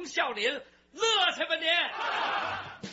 中笑林，乐去吧您！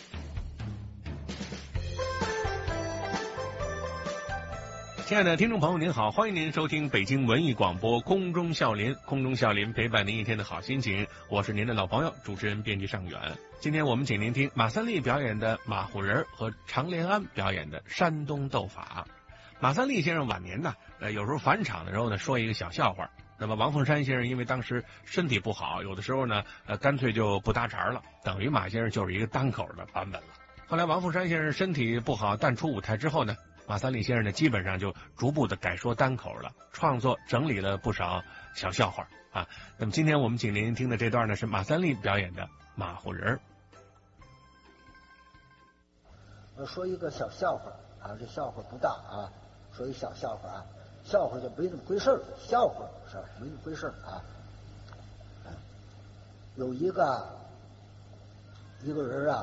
亲爱的听众朋友您好，欢迎您收听北京文艺广播空中笑林，空中笑林陪伴您一天的好心情，我是您的老朋友主持人编辑尚远。今天我们请您听马三立表演的马虎人和常连安表演的山东斗法。马三立先生晚年呢，有时候返场的时候呢，说一个小笑话。那么王凤山先生因为当时身体不好，有的时候呢，干脆就不搭茬了，等于马先生就是一个单口的版本了。后来王凤山先生身体不好，淡出舞台之后呢，马三立先生呢，基本上就逐步的改说单口了，创作整理了不少小笑话啊。那么今天我们请您听的这段呢，是马三立表演的马虎人。 我说一个小笑话啊，这笑话不大啊，说一小笑话啊，笑话就没那么回事儿，笑话是吧？没那么回事儿啊。有一个人啊，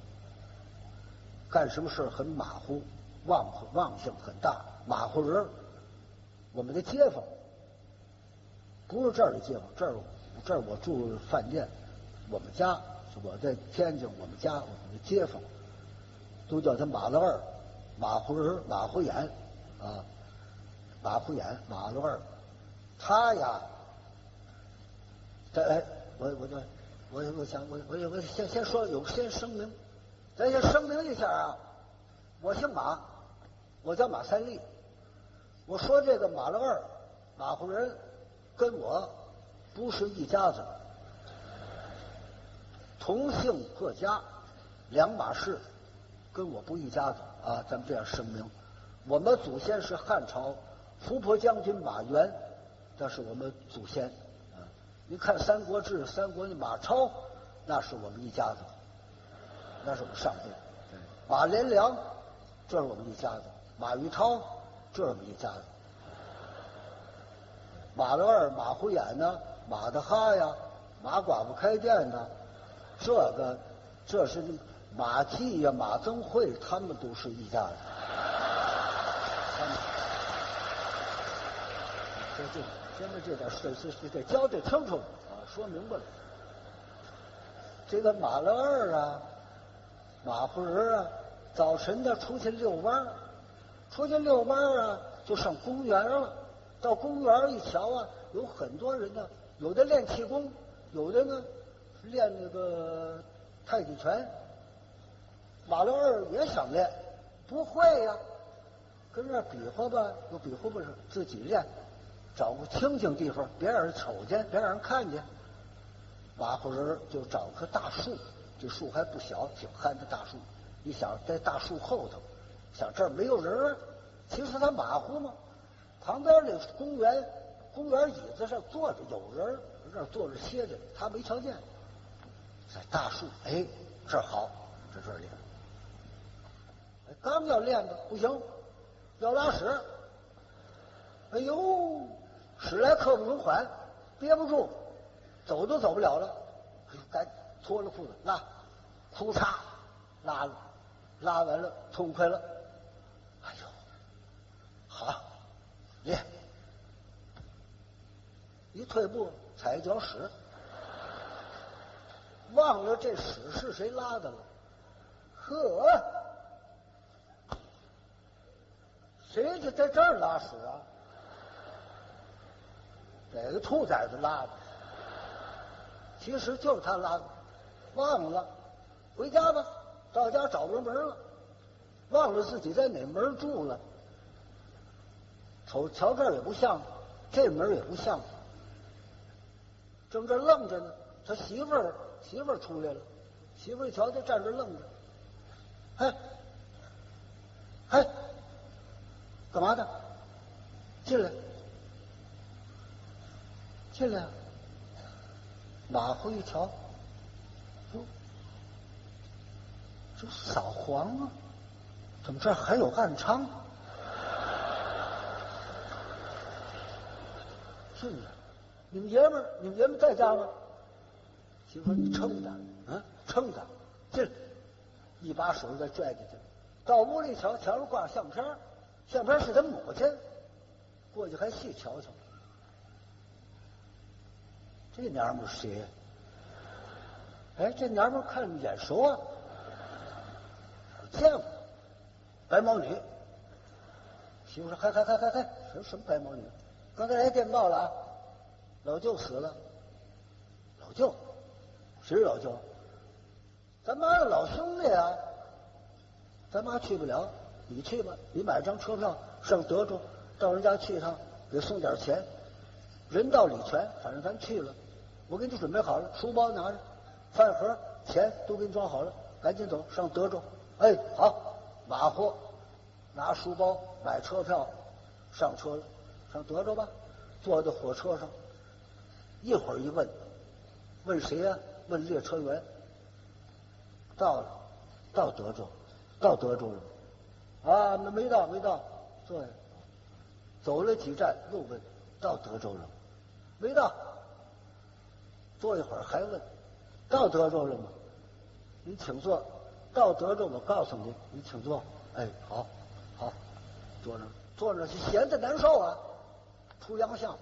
干什么事很马虎，忘性很大，马虎人。我们的街坊不是这儿的街坊，这儿我住饭店，我们家我在天津，我们的街坊都叫他马老二，马虎人，马虎眼啊，马虎眼，马老二。他呀，我先说先声明，咱先声明一下啊，我姓马，我叫马三立。我说这个马老二，马虎人跟我不是一家子，同姓破家，两码事，跟我不一家子啊！咱们这样声明，我们祖先是汉朝伏波将军马援，那是我们祖先啊。你看《三国志》，三国的马超，那是我们一家子，那是我们上边。马连良，这是我们一家子；马玉涛，这是我们一家子。马老二、马虎眼呢，马大哈呀，马寡妇开店呢，这是马季呀、马增慧，他们都是一家子。现在这点是得交代清楚啊，说明白了。这个马老二啊，马虎人啊，早晨呢出去遛弯啊，就上公园了。到公园一瞧啊，有很多人呢，有的练气功，有的呢练那个太极拳。马老二也想练，不会呀，跟那比划吧，又比划不是自己练，找个清静地方，别让人瞅见，别让人看见。马虎人就找棵大树，这树还不小，挺憨的大树。你想在大树后头，想这儿没有人啊，其实他马虎嘛。旁边那公园椅子上坐着有人，那儿坐着歇着，他没瞧见。在大树，哎，这儿好，这儿练。刚要练的不行，要拉屎。哎呦，屎来刻不容缓，憋不住，走都走不了了。哎呦，赶紧脱了裤子拉，裤嚓拉了，拉完了痛快了。哎呦，好，练。一退步踩一脚屎，忘了这屎是谁拉的了。呵，谁就在这儿拉屎啊？哪个兔崽子拉的？其实就是他拉的，忘了。回家吧，到家找不着门了，忘了自己在哪门住了。瞧这儿也不像，这门也不像。正这愣着呢，他媳妇儿出来了，媳妇儿一瞧他站这愣着，哎，干嘛的？进来。马虎一瞧，哟，这扫黄啊，怎么这儿还有暗娼？进来，你们爷们儿在家吗？媳妇说你撑他啊，撑他，进来，一把手再拽进去。到屋里一瞧，墙上挂相片，相片是他母亲，过去还细瞧瞧。这娘们儿谁？ 哎，这娘们看着眼熟啊，见过，白毛女。媳妇说：“嗨，什么白毛女？刚才来电报了啊，老舅死了。老舅，谁是老舅？咱妈的老兄弟啊。咱妈去不了，你去吧，你买张车票上德州，到人家去一趟，给送点钱，人到礼全，反正咱去了。我给你准备好了，书包拿着，饭盒、钱都给你装好了，赶紧走上德州。哎，好，马虎，拿书包买车票，上车了，上德州吧。坐在火车上，一会儿一问，问谁呀？问列车员。到了，到德州，到德州了。啊，没到，坐下。走了几站，又问，到德州了，没到。坐一会儿还问，到德州了吗？你请坐。到德州，我告诉你，你请坐。哎，好，坐着就闲着难受啊，出洋相，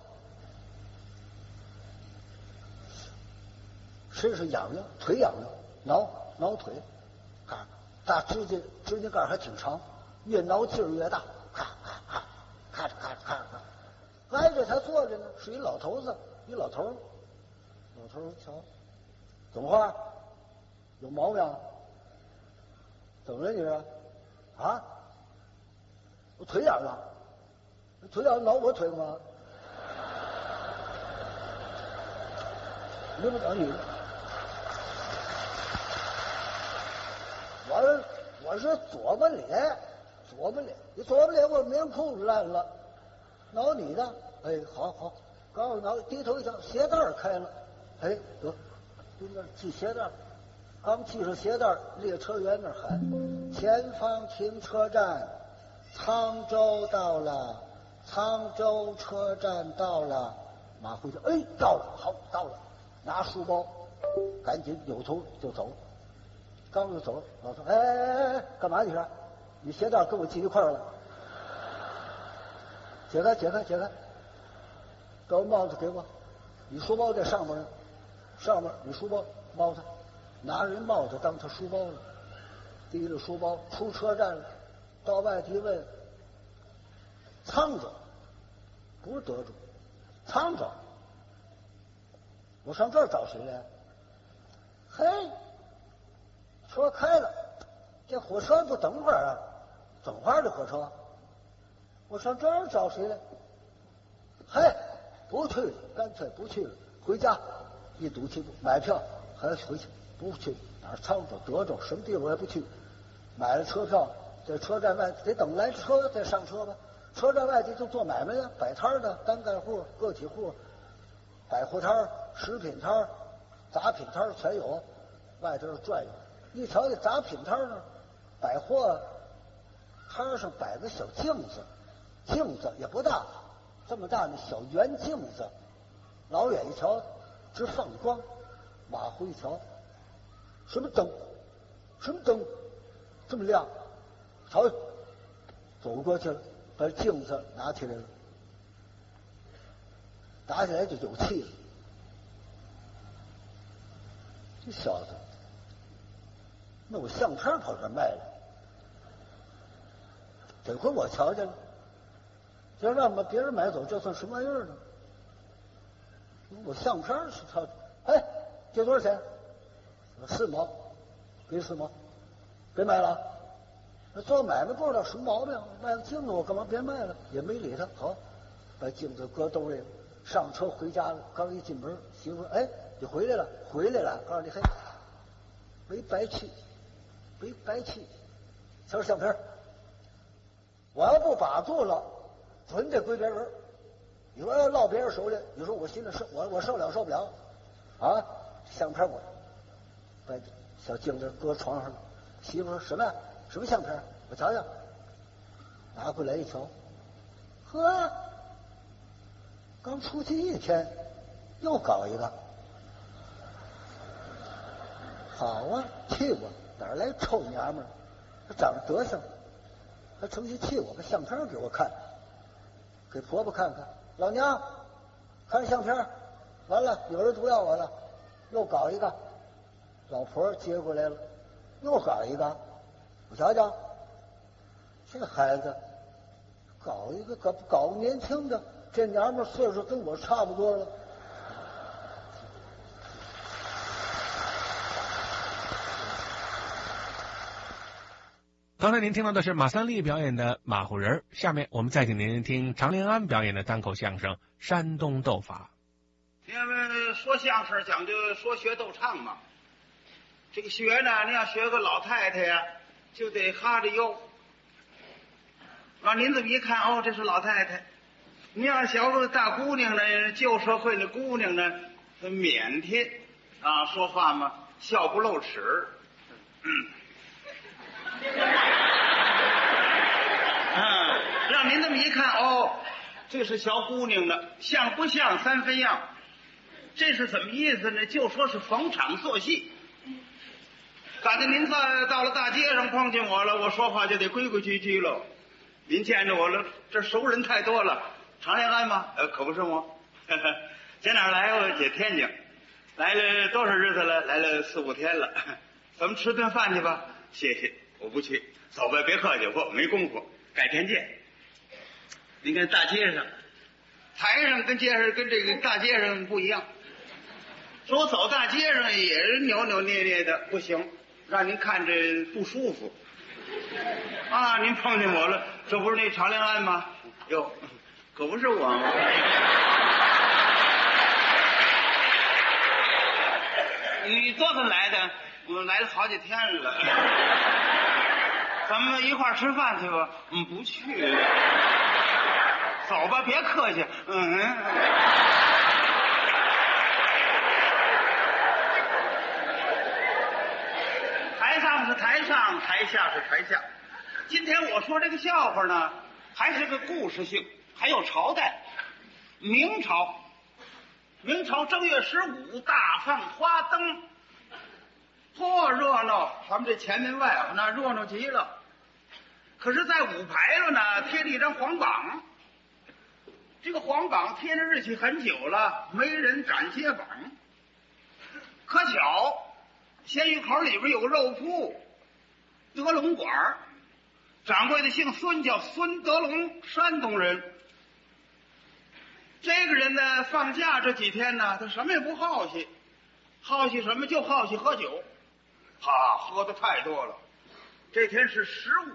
身上痒痒，腿痒痒，挠腿，大指甲盖还挺长，越挠劲儿越大，咔嚓。挨着他坐着呢，是一老头子，老头瞧，怎么话？有毛病？怎么了你是？啊？我腿痒了，腿痒挠我腿干嘛？你不找你？我是左巴脸，你左巴脸我棉裤子烂了，挠你的。哎，好，刚要挠，低头一瞧，鞋带开了。哎，得，蹲那系鞋带。刚系上鞋带，列车员那喊：“前方停车站，沧州到了，沧州车站到了。”马虎就哎，到了，好，到了，拿书包，赶紧扭头就走。刚就走，老头哎，干嘛你说？你鞋带跟我系一块了？解开，把我帽子给我，你书包在上面呢，上面你书包帽子。拿人帽子当他书包了，提着书包出车站了，到外地问沧州，不是德州，沧州。我上这儿找谁来？嘿，车开了，这火车不等会儿啊？怎么这火车？我上这儿找谁来？嘿，不去了，干脆不去了，回家一赌气，买票还要回去。不去哪儿？沧州、德州，什么地方我也不去。买了车票，在车站外得等来车再上车吧。车站外地就做买卖呀，摆摊的、单干户、个体户、百货摊、食品摊、杂品摊全有。外头转悠，一瞧这杂品摊呢，百货摊上摆个小镜子也不大，这么大那小圆镜子，老远一瞧直放光，马虎一瞧。什么灯？这么亮？瞧，走过去了，把镜子拿起来了，拿起来就有气了。这小子，那我相片跑这卖了，这回我瞧见了，这让别人买走，这算什么玩意儿呢？我相片是他，哎，这多少钱？4毛，给4毛，别卖了。做买卖不知道什么毛病，卖个镜子我干嘛别卖了？也没理他。好，把镜子搁兜里，上车回家了。刚一进门，媳妇说：“哎，你回来了。”告诉你，嘿，没白去。瞧相片，我要不把住了，准得归别人。你说要落别人手里，你说我心里我受不了啊！相片我把小镜子搁床上了。媳妇说：“什么呀？什么相片？我瞧瞧。”拿回来一瞧，呵，刚出去1天，又搞一个。好啊，气我！哪来臭娘们儿？他长得德行，还成心气我，把相片给我看，给婆婆看看。老娘看相片，完了有人毒要我了，又搞一个。 老婆接过来了，又搞一个，我瞧瞧，这孩子搞一个搞个年轻的，这娘们岁数跟我差不多了。 刚才您听到的是马三立表演的马虎人，下面我们再请您听常连安表演的单口相声《山东斗法》。 因为说相声讲究说学逗唱嘛，这个学呢，你要学个老太太呀，就得哈着腰，让您这么一看，哦，这是老太太。你要学个大姑娘呢，旧社会那姑娘呢，很腼腆啊，说话嘛笑不露齿，让您这么一看，哦，这是小姑娘的，像不像三分样？这是怎么意思呢？就说是逢场作戏。感觉您到了大街上碰见我了，我说话就得规规矩矩喽。您见着我了，这熟人太多了。常连安吗？可不是我。解哪儿来？我解天津，来了多少日子了？来了4、5天了。咱们吃顿饭去吧。谢谢，我不去。走吧，别客气，我没功夫。改天见。您看大街上，台上跟街上跟这个大街上不一样。说我走大街上也是扭扭捏捏的，不行，让您看着不舒服。啊，您碰见我了，这不是那常连安吗？哟，可不是我吗？你多次来的？我来了好几天了。咱们一块儿吃饭去吧？不去。走吧，别客气。台上是台上，台下是台下。今天我说这个笑话呢，还是个故事性，还有朝代。明朝正月15大放花灯，多热闹！咱们这前门外啊，那热闹极了。可是，在五牌楼呢，贴了一张黄榜。这个黄榜贴的日期很久了，没人敢揭榜。可巧，咸鱼口里边有个肉铺，德龙馆，掌柜的姓孙，叫孙德龙，山东人。这个人呢，放假这几天呢，他什么也不好奇，好奇什么？就好奇喝酒。喝的太多了。这天是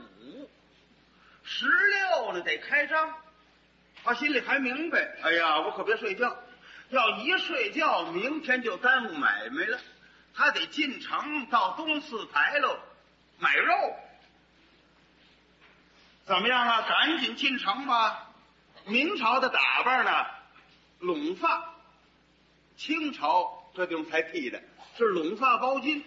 15、16呢，得开张。他心里还明白，哎呀，我可别睡觉，要一睡觉，明天就耽误买卖了。他得进城到东四牌楼买肉。怎么样啊？赶紧进城吧。明朝的打扮呢，拢发；清朝这地方才剃的，是拢发包巾。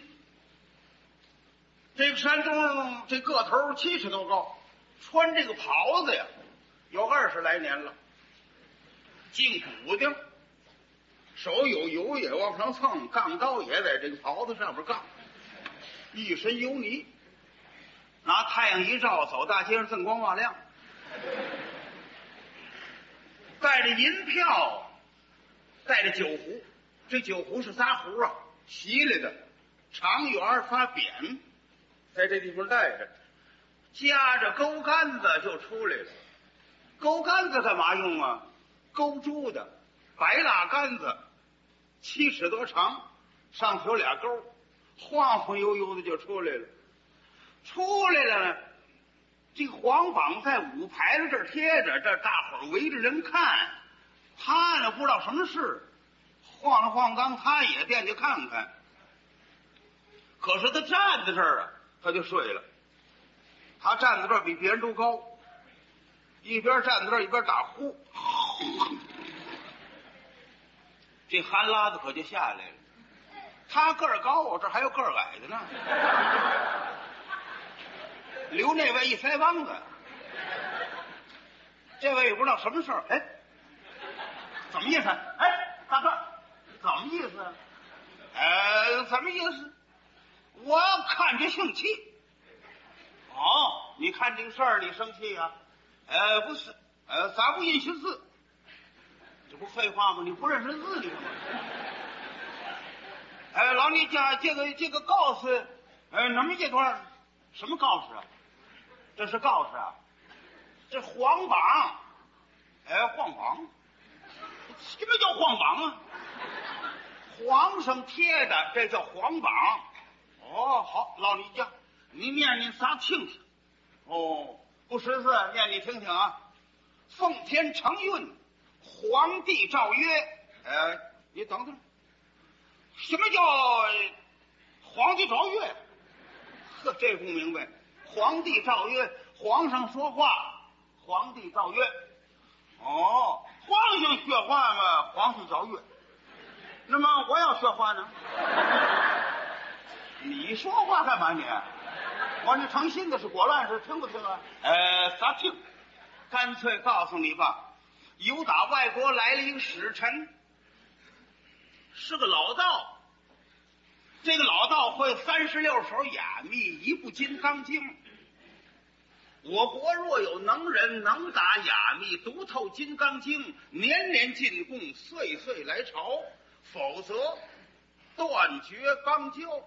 这个山东这个头70多高，穿这个袍子呀，有20来年了，净骨钉，手有油也往上蹭，杠刀也在这个袍子上边杠，一身油泥，拿太阳一照，走大街上锃光瓦亮，带着银票，带着酒壶，这酒壶是仨壶啊，齐来的，长圆发扁，在这地方带着，夹着钩竿子就出来了。钩竿子干嘛用啊？勾猪的，白蜡杆子，7尺多长，上头有俩钩，晃晃悠悠的就出来了。出来了呢，这个黄榜在五牌子这儿贴着，这大伙儿围着人看。他呢不知道什么事，晃了晃缸，他也惦记看看。可是他站在这儿啊，他就睡了。他站在这儿比别人都高，一边站在这儿一边打呼，这汗拉子可就下来了。他个儿高，我这还有个儿矮的呢，留那位一腮帮子，这位也不知道什么事儿。哎，怎么意思？哎，大哥，怎么意思？怎么意思？我看着生气。哦，你看这个事儿你生气啊？不是，咋不认识字？这不废话吗？你不认识字你干嘛？ 老李家这个告示，那么一段什么告示啊？这是告示啊？这皇榜，皇榜，什么叫皇榜啊？皇上贴的，这叫皇榜。哦，好，老李家，你念仨听听。哦，不识字，念你听听啊。奉天承运，皇帝诏曰，你等等，什么叫皇帝诏曰？呵，这不明白。皇帝诏曰，皇上说话，皇帝诏曰。哦，皇上说话嘛，皇上诏曰。那么我要说话呢？你说话干嘛你？我这成心的是果乱是听不听啊？咋听？干脆告诉你吧，有打外国来了一个使臣，是个老道。这个老道会36首哑密，一部金刚经。我国若有能人能打哑密，读透金刚经，年年进贡，岁岁来朝，否则断绝邦交。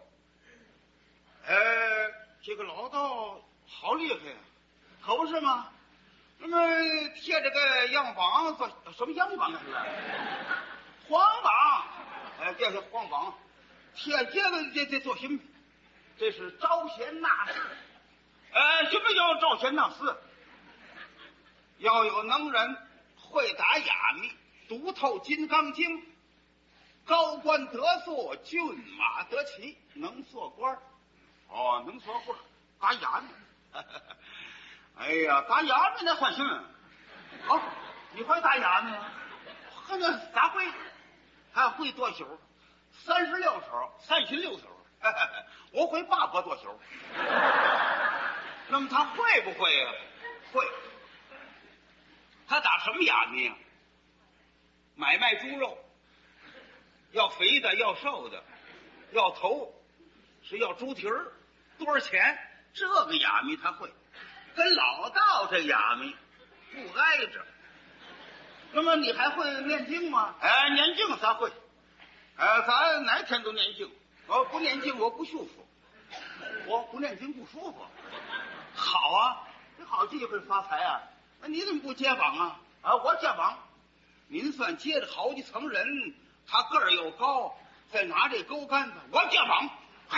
这个老道好厉害呀，可不是吗？那么贴这个样榜做什么样榜啊？皇榜，这是皇榜，贴这做什么？这是招贤纳士。什么叫招贤纳士？要有能人会打哑密，读透金刚经，高官得坐，骏马得骑，能做官。哦，能说话，打哑密。哎呀，打哑密那算什么？哦，你会打哑密啊？那咋会？还会多手，36手，36手。我会800多手。那么他会不会啊？会。他打什么哑密啊？买卖猪肉，要肥的，要瘦的，要头，是要猪蹄儿，多少钱？这个哑密他会，跟老道这哑密不挨着。那么你还会念经吗？念经咱会。咱哪天都念经。不念经我不舒服，我不念经不舒服。好啊，这好机会发财啊！你怎么不接榜啊？我接榜。您算接着好几层人，他个儿又高，再拿这钩竿子，我接榜。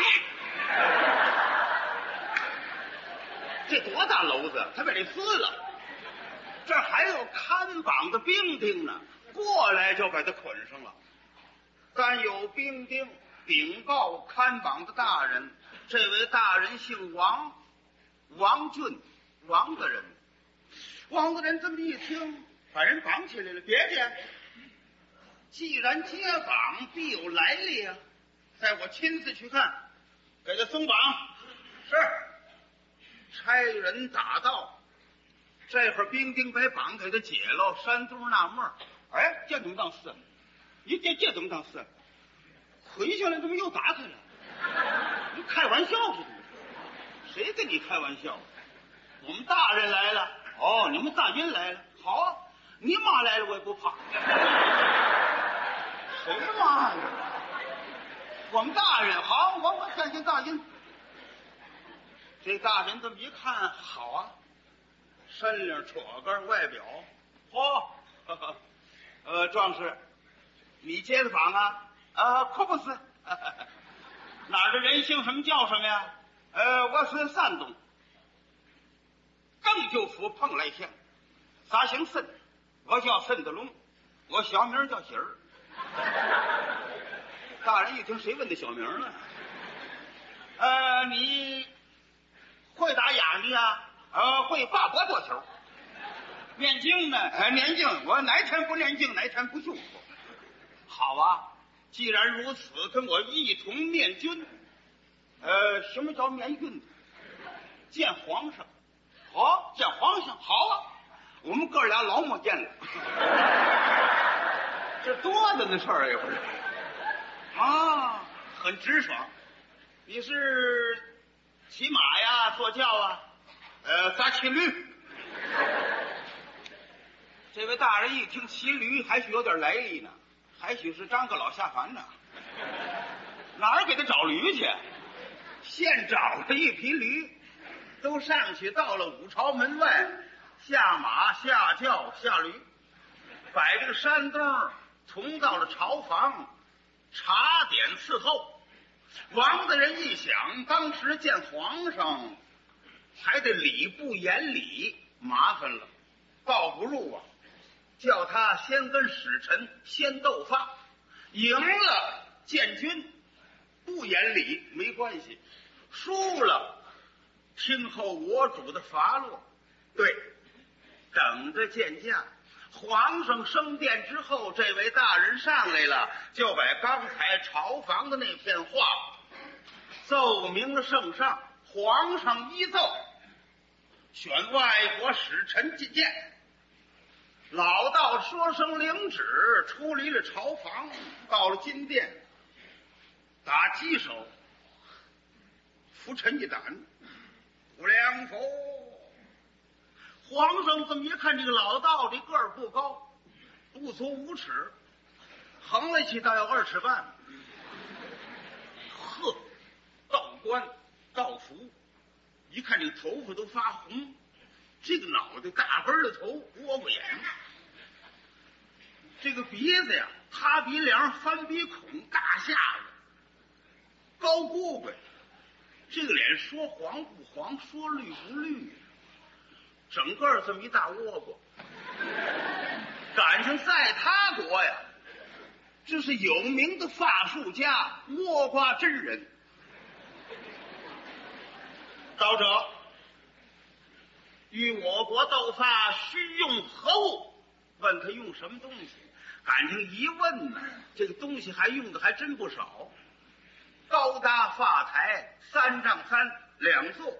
这多大篓子，他把这撕了。这还有看榜的兵丁呢，过来就把他捆上了。但有兵丁禀告看榜的大人，这位大人姓王，王俊，王大人。王大人这么一听，把人绑起来了。别介，既然接榜，必有来历啊！在我亲自去看，给他松绑。是，差人打到，这会儿兵丁把绑给他解了。山东纳闷，这怎么当事？你这怎么当事？捆下来怎么又打开了？你开玩笑似的。谁跟你开玩笑？我们大人来了。哦，你们大人来了。好啊，你妈来了我也不怕。谁妈呀？我们大人好，我见见大人。这大人这么一看，好啊，身领戳根，外表壮士，你接的榜啊？可不是。哪儿的人姓什么叫什么呀？我是山东更旧府蓬莱县，啥姓申，我叫申德龙，我小名叫喜儿。大人一听，谁问的小名呢？你会打哑谜啊？会800多球。念经呢？念经，我哪天不念经，哪天不舒服。好啊，既然如此，跟我一同面君。什么叫面君？见皇上。见皇上，好啊，我们哥俩老没见了。这多大的事儿也不是啊，很直爽。你是骑马呀，坐轿啊？咋骑驴？这位大人一听骑驴，还许有点来历呢，还许是张个老下凡呢。 哪儿给他找驴去？现找了一匹驴，都上去到了五朝门外，下马下轿下驴，摆这个山灯，同到了朝房，茶点伺候。王大人一想，当时见皇上还得礼不言礼，麻烦了，告不入啊，叫他先跟使臣先斗法，赢了见君，不言礼没关系，输了听候我主的发落。对，等着见驾。皇上升殿之后，这位大人上来了，就把刚才朝房的那片话奏明了圣上。皇上依奏，选外国使臣觐见。老道说声领旨，出离了朝房，到了金殿，打鸡手，拂尘一掸，不良否。皇上这么一看，这个老道这个儿不高，不足5尺，横了去倒要2尺半。呵，道官道服，一看这个头发都发红，这个脑袋大根的头，窝瓜眼，这个鼻子呀，塌鼻梁，翻鼻孔，大下巴，高鬷膊，这个脸说黄不黄，说绿不绿，整个这么一大窝瓜。感情在他国呀，这是有名的法术家倭瓜真人。道者，与我国斗法需用何物？问他用什么东西，感情一问呢，这个东西还用的还真不少。高搭发台3丈3，两座，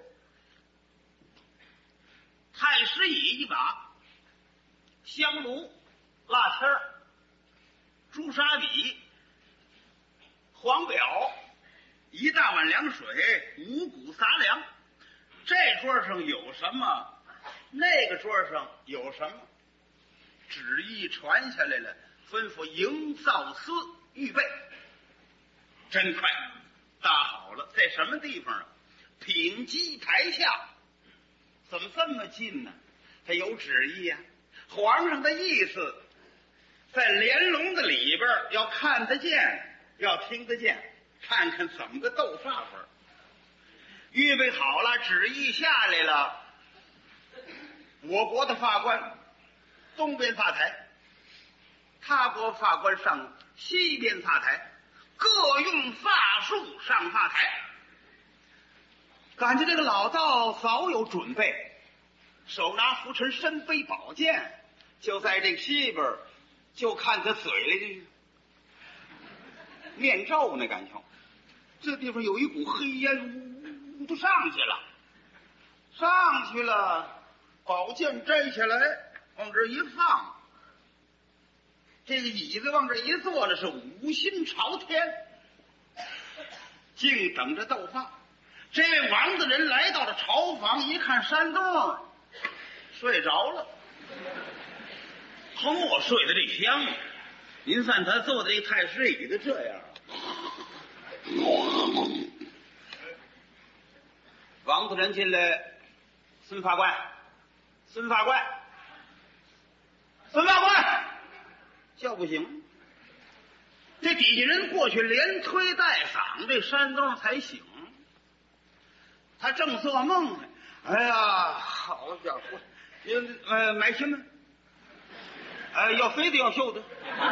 太师椅1把，香炉、蜡签、朱砂笔、黄表，1大碗凉水，5谷杂粮。这桌上有什么，那个桌上有什么，旨意传下来了，吩咐营造司预备。真快，搭好了，在什么地方啊？品基台下。怎么这么近呢？他有旨意啊，皇上的意思，在帘笼子里边要看得见，要听得见，看看怎么个斗法法。预备好了，旨意下来了。我国的法官东边法台，他国法官上西边法台，各用法术上法台。感觉这个老道早有准备，手拿拂尘，身背宝剑，就在这个西边，就看他嘴里这面罩呢，感情这地方有一股黑烟呜都上去了，宝剑摘下来往这一放，这个椅子往这一坐呢，是五心朝天，静等着斗法。这位王大人来到了朝房，一看山洞，睡着了。我睡得这香，您看他坐在这太师椅子这样。王大人进来，孙法官，叫不行。这底下人过去连推带搡，这山东才醒。他正做梦呢，哎呀，好家伙，买什么？要肥的要瘦的。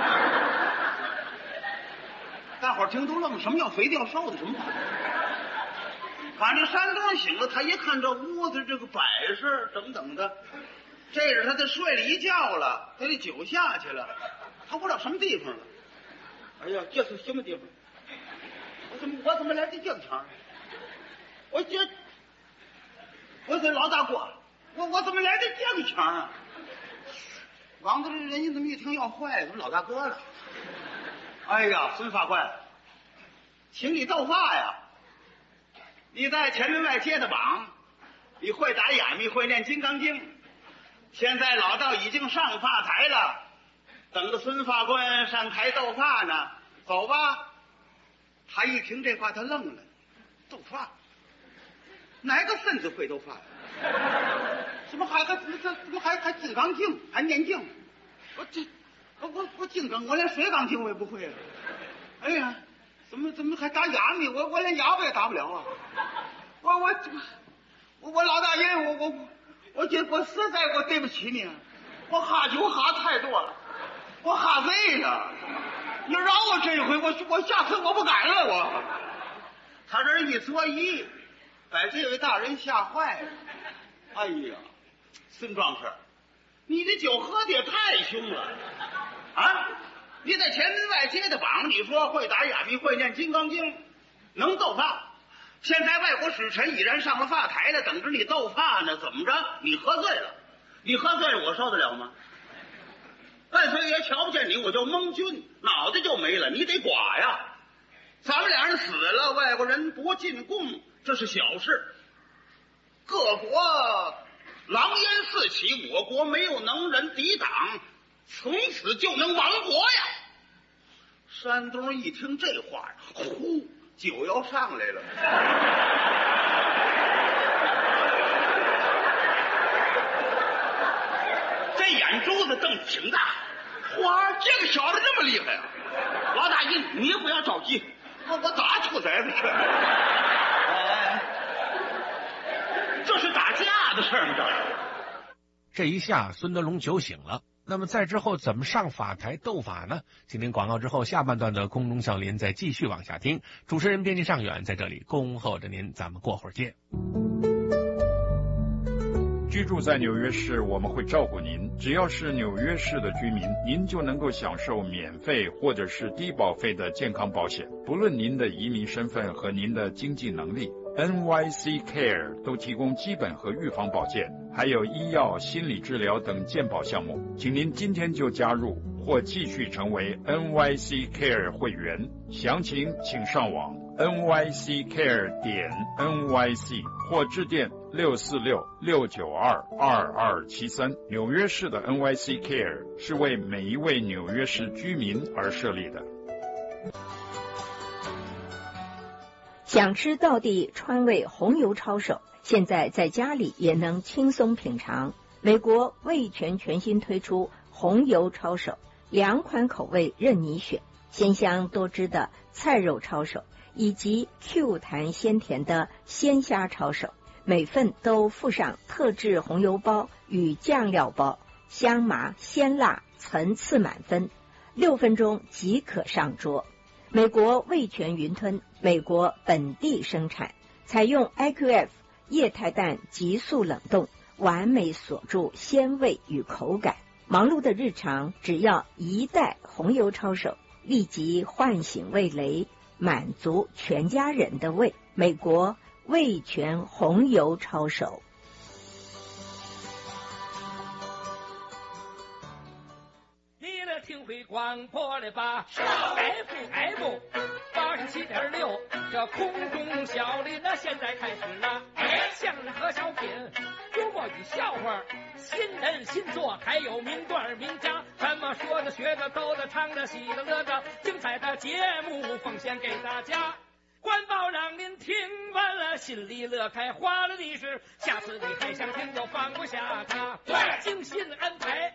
大伙儿听都愣，什么叫肥的要瘦的？什么？把这山东醒了，他一看这屋子这个摆设等等的，这是他的睡了一觉了，他这酒下去了，他不知道什么地方了。哎呀，这是什么地方？我怎么来这地方？我这老大哥，我怎么来这地方啊？王大人人家怎么一听要坏，怎么老大哥了？哎呀，孙法官，请你斗法呀！你在前门外接的榜，你会打哑谜，会念金刚经。现在老道已经上法台了，等着孙法官上台斗法呢。走吧。 他一听这话，他愣了，斗发，哪个分子会斗发？怎么还金刚经，还念经？我金刚，我连水缸经我也不会啊！哎呀，怎么还打哑谜？我连哑巴也打不了啊！我老大爷，我实在我对不起你，我喝酒喝太多了，我喝醉了。你饶我这一回，我下次我不敢了我。他这一作揖，把这位大人吓坏了。哎呀，孙壮士，你的酒喝的也太凶了啊！你在前门外街的榜，你说会打哑谜，会念金刚经，能斗发。现在外国使臣已然上了发台了，等着你斗发呢。怎么着？你喝醉了，我受得了吗？万岁爷瞧不见你，我就蒙君，脑袋就没了，你得剐呀！咱们俩人死了，外国人不进贡，这是小事。各国狼烟四起，我国没有能人抵挡，从此就能亡国呀！山东一听这话，呼，酒要上来了。这眼珠子瞪挺大，哇，这个小子这么厉害啊！老大爷，你也不要着急，我打兔崽子去。这是打架的事儿呢。 这一下，孙德龙酒醒了。那么在之后怎么上法台斗法呢？请听广告之后，下半段的空中笑林再继续往下听。主持人编辑尚远在这里恭候着您，咱们过会儿见。 居住在纽约市，我们会照顾您。只要是纽约市的居民，您就能够享受免费或者是低保费的健康保险，不论您的移民身份和您的经济能力。NYC Care 都提供基本和预防保健，还有医药、心理治疗等健保项目。请您今天就加入或继续成为 NYC Care 会员。详情请上网 nyccare.nyc 或致电646-692-2273。纽约市的 NYC Care 是为每一位纽约市居民而设立的。 想吃道地川味红油抄手，现在在家里也能轻松品尝。美国味全全新推出红油抄手，2款口味任你选，鲜香多汁的菜肉抄手，以及 Q 弹鲜甜的鲜虾抄手，每份都附上特制红油包与酱料包，香麻鲜辣，层次满分，6分钟即可上桌。美国味全云吞，美国本地生产，采用 IQF 液态氮急速冷冻，完美锁住鲜味与口感。忙碌的日常，只要1袋红油抄手，立即唤醒味蕾，满足全家人的胃。美国味全红油抄手。 听回广播了吧 ？FM 87.6，这空中小林呢，现在开始了。相声和小品，幽默与笑话，新人新作，还有名段名家，怎么说的、学的、逗的、唱的、喜的、乐的，精彩的节目奉献给大家。官报让您听完了，心里乐开花了的是，下次你还想听就放不下它。对，精心安排。